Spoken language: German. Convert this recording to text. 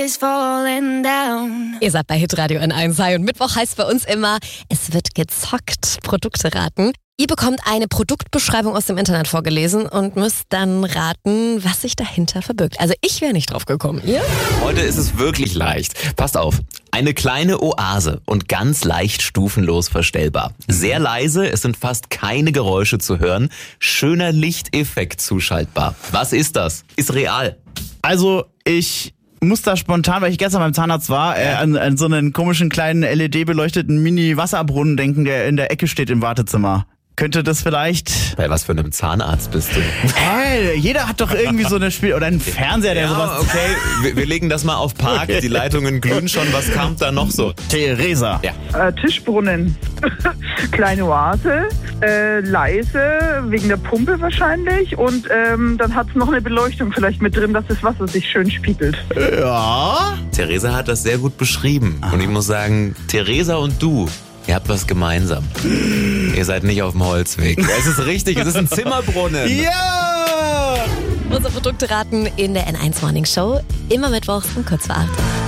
is falling down. Ihr seid bei Hitradio N1 Hi und Mittwoch heißt bei uns immer, es wird gezockt, Produkte raten. Ihr bekommt eine Produktbeschreibung aus dem Internet vorgelesen und müsst dann raten, was sich dahinter verbirgt. Also ich wäre nicht drauf gekommen. Ihr? Heute ist es wirklich leicht. Passt auf. Eine kleine Oase und ganz leicht stufenlos verstellbar. Sehr leise, es sind fast keine Geräusche zu hören. Schöner Lichteffekt zuschaltbar. Was ist das? Ist real. Also ich muss da spontan, weil ich gestern beim Zahnarzt war, an so einen komischen kleinen LED-beleuchteten Mini-Wasserbrunnen denken, der in der Ecke steht im Wartezimmer. Könnte das vielleicht... Bei was für einem Zahnarzt bist du? Hey, jeder hat doch irgendwie so eine Spiel... Oder einen Fernseher, der sowas... Okay, wir legen das mal auf Park. Die Leitungen glühen schon. Was kam da noch so? Theresa. Ja. Tischbrunnen. Kleine Oase, leise, wegen der Pumpe wahrscheinlich. Und dann hat es noch eine Beleuchtung vielleicht mit drin, dass das Wasser sich schön spiegelt. Ja. Theresa hat das sehr gut beschrieben. Und ich muss sagen, Theresa und du, ihr habt was gemeinsam. Ihr seid nicht auf dem Holzweg. Es ist richtig, es ist ein Zimmerbrunnen. Ja! Unsere Produkte raten in der N1 Morning Show. Immer mittwochs um kurz vor 8.